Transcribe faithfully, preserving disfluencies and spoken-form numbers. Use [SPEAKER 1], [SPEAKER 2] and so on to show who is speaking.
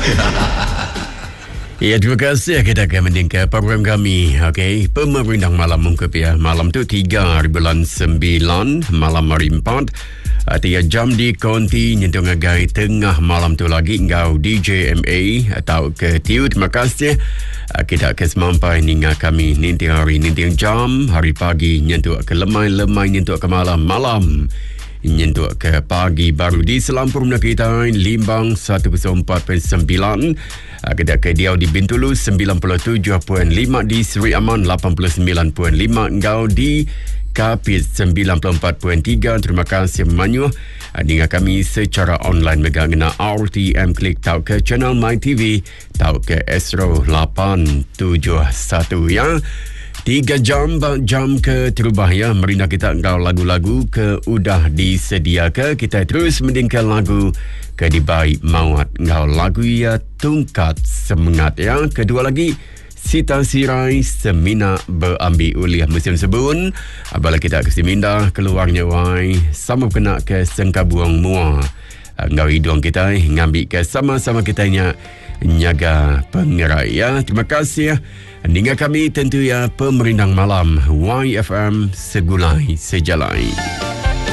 [SPEAKER 1] Ya, terima kasih. Kita akan meningkat program kami. Okey, Pemerintah Malam mungkap ya. Malam tu tiga hari bulan sembilan, malam hari empat. Uh, tiga jam di konti nyentuh ngagai tengah malam tu lagi ngau D J M A atau ke Tiu. Terima kasih. Uh, kita akan semampai ninga kami ninti hari ninti jam hari pagi nyentuh ke lemai-lemai nyentuh ke malam malam nyentuh ke pagi baru di Selampur kita Limbang seratus empat perpuluhan sembilan, kita ke Diau di Bintulu sembilan puluh tujuh perpuluhan lima, di Seri Aman lapan puluh sembilan perpuluhan lima, engkau di Kapit sembilan puluh empat perpuluhan tiga. Terima kasih menyuh dengan kami secara online megangna R T M klik tahu ke channel My T V, tahu ke Astro lapan tujuh satu ya. Tiga jam jam ke terubah ya. Merindah kita engkau lagu-lagu ke udah disediakan. Kita terus mendingkan lagu ke dibai mawat engkau lagu ya tungkat semangat ya. Kedua lagi Sita Sirai Semina berambil uliah musim sebun. Apabila kita kesimindah keluarnya wai sama kena ke sengkabuang mua. Engkau hidung kita ngambil ke sama-sama kitanya nyaga pengerai ya. Terima kasih ya. Dengan kami tentu ya Pemerintah Malam Y F M Segulai Sejalai.